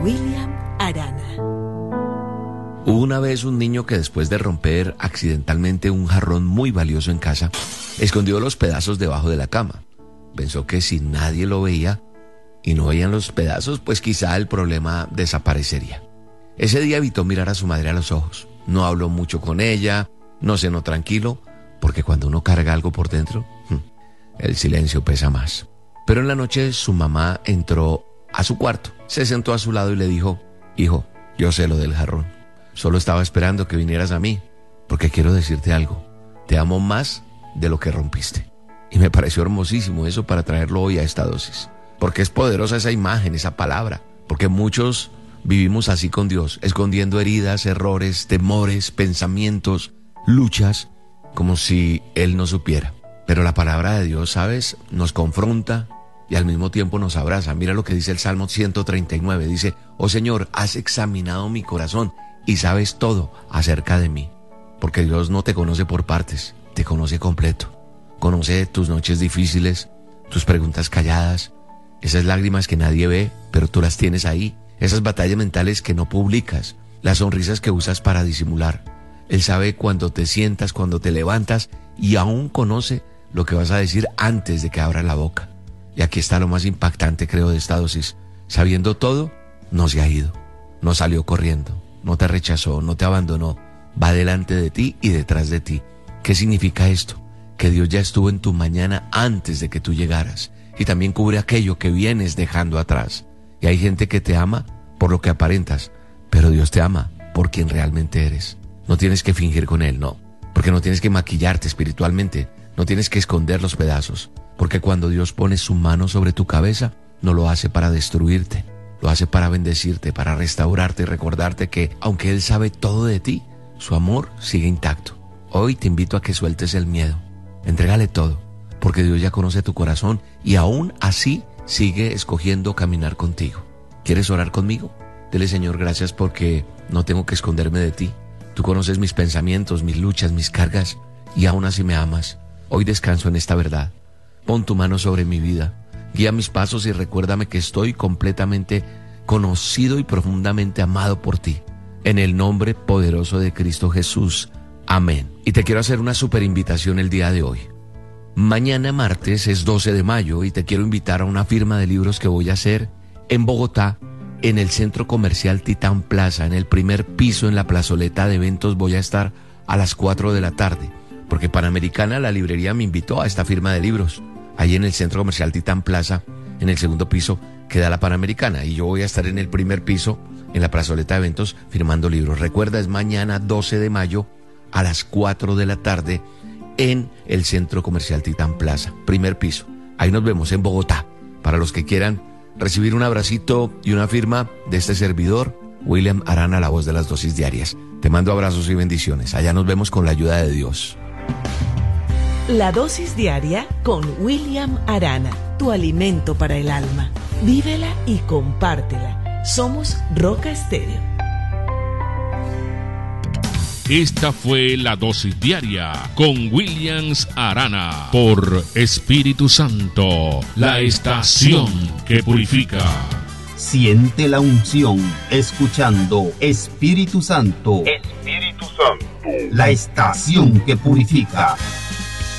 William Arana. Hubo una vez un niño que después de romper accidentalmente un jarrón muy valioso en casa, escondió los pedazos debajo de la cama. Pensó que si nadie lo veía y no veían los pedazos, pues quizá el problema desaparecería. Ese día evitó mirar a su madre a los ojos. No habló mucho con ella, no cenó tranquilo, porque cuando uno carga algo por dentro, el silencio pesa más. Pero en la noche su mamá entró a su cuarto, se sentó a su lado y le dijo: hijo, yo sé lo del jarrón. Solo estaba esperando que vinieras a mí, porque quiero decirte algo. Te amo más de lo que rompiste. Y me pareció hermosísimo eso para traerlo hoy a esta dosis. Porque es poderosa esa imagen, esa palabra. Porque muchos vivimos así con Dios, escondiendo heridas, errores, temores, pensamientos, luchas, como si Él no supiera. Pero la palabra de Dios, ¿sabes?, nos confronta y al mismo tiempo nos abraza. Mira lo que dice el Salmo 139. Dice: oh Señor, has examinado mi corazón y sabes todo acerca de mí. Porque Dios no te conoce por partes, te conoce completo. Conoce tus noches difíciles, tus preguntas calladas, esas lágrimas que nadie ve, pero tú las tienes ahí. Esas batallas mentales que no publicas, las sonrisas que usas para disimular. Él sabe cuando te sientas, cuando te levantas, y aún conoce lo que vas a decir antes de que abras la boca. Y aquí está lo más impactante, creo, de esta dosis. Sabiendo todo, no se ha ido, no salió corriendo, no te rechazó, no te abandonó. Va delante de ti y detrás de ti. ¿Qué significa esto? Que Dios ya estuvo en tu mañana antes de que tú llegaras. Y también cubre aquello que vienes dejando atrás. Y hay gente que te ama por lo que aparentas, pero Dios te ama por quien realmente eres. No tienes que fingir con Él, no. Porque no tienes que maquillarte espiritualmente. No tienes que esconder los pedazos. Porque cuando Dios pone su mano sobre tu cabeza, no lo hace para destruirte. Lo hace para bendecirte, para restaurarte y recordarte que, aunque Él sabe todo de ti, su amor sigue intacto. Hoy te invito a que sueltes el miedo. Entrégale todo, porque Dios ya conoce tu corazón y aún así sigue escogiendo caminar contigo. ¿Quieres orar conmigo? Dile: Señor, gracias porque no tengo que esconderme de ti. Tú conoces mis pensamientos, mis luchas, mis cargas, y aún así me amas. Hoy descanso en esta verdad. Pon tu mano sobre mi vida. Guía mis pasos y recuérdame que estoy completamente conocido y profundamente amado por ti. En el nombre poderoso de Cristo Jesús. Amén. Y te quiero hacer una súper invitación el día de hoy. Mañana martes es 12 de mayo y te quiero invitar a una firma de libros que voy a hacer en Bogotá, en el Centro Comercial Titán Plaza, en el primer piso, en la plazoleta de eventos. Voy a estar a las 4 de la tarde, porque Panamericana, la librería, me invitó a esta firma de libros. Ahí en el Centro Comercial Titán Plaza, en el segundo piso, queda la Panamericana, y yo voy a estar en el primer piso, en la plazoleta de eventos, firmando libros. Recuerda, es mañana 12 de mayo a las 4 de la tarde en el Centro Comercial Titán Plaza, primer piso. Ahí nos vemos en Bogotá. Para los que quieran recibir un abracito y una firma de este servidor, William Arana, la voz de las dosis diarias. Te mando abrazos y bendiciones. Allá nos vemos con la ayuda de Dios. La dosis diaria con William Arana, tu alimento para el alma. Vívela y compártela. Somos Roca Estéreo. Esta fue la dosis diaria con Williams Arana por Espíritu Santo, la estación que purifica. Siente la unción escuchando Espíritu Santo. Espíritu Santo. La estación que purifica.